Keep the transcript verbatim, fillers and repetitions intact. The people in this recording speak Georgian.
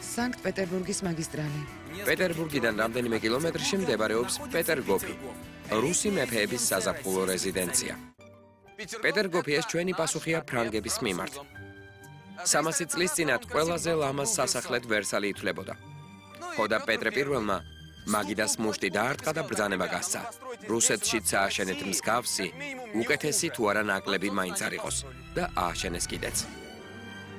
სანქტ-პეტერბურგის მაგისტრალი. პეტერბურგიდან რამდენიმე კილომეტრში მდებარეობს პეტერგოფი, რუსი მეფეების საზაფხულო რეზიდენცია. პეტერგოფი ეს ჩვენი პასუხია ფრანგების მიმართ. სამასი წლის წინათ ყველაზე ლამაზ სასახლედ ვერსალი ითვლებოდა. ხოდა პეტრე პირველმა მაგიდას მუშტი დაარტყა და ბრძანება გასცა. რუსეთშიც ააშენეთ მსგავსი, უკეთესი თუ არა ნაკლები მაინც არ იყოს და ააშენეს კიდეც.